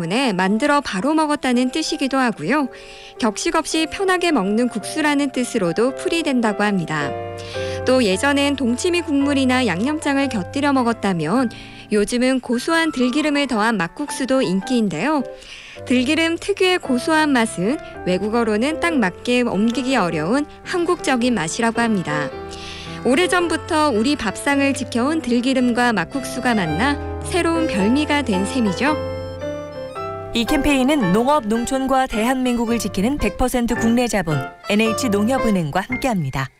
때문에 만들어 바로 먹었다는 뜻이기도 하고요. 격식 없이 편하게 먹는 국수라는 뜻으로도 풀이된다고 합니다. 또 예전엔 동치미 국물이나 양념장을 곁들여 먹었다면 요즘은 고소한 들기름을 더한 막국수도 인기인데요. 들기름 특유의 고소한 맛은 외국어로는 딱 맞게 옮기기 어려운 한국적인 맛이라고 합니다. 오래전부터 우리 밥상을 지켜온 들기름과 막국수가 만나 새로운 별미가 된 셈이죠. 이 캠페인은 농업, 농촌과 대한민국을 지키는 100% 국내 자본 NH농협은행과 함께합니다.